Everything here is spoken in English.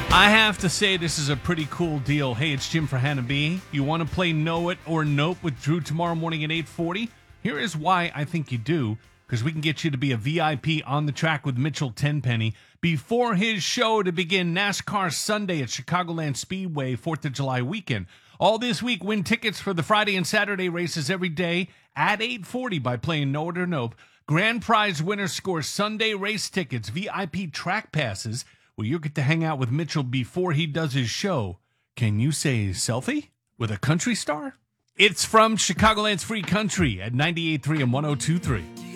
I have to say this is a pretty cool deal. Hey, it's Jim for Hannah B. You want to play Know It or Nope with Drew tomorrow morning at 8:40? Here is why I think you do, because we can get you to be a VIP on the track with Mitchell Tenpenny before his show to begin NASCAR Sunday at Chicagoland Speedway 4th of July weekend. All this week, win tickets for the Friday and Saturday races every day at 8:40 by playing Know It or Nope. Grand prize winners score Sunday race tickets, VIP track passes, where you get to hang out with Mitchell before he does his show. Can you say selfie with a country star? It's from Chicagoland's Free Country at 98.3 and 102.3.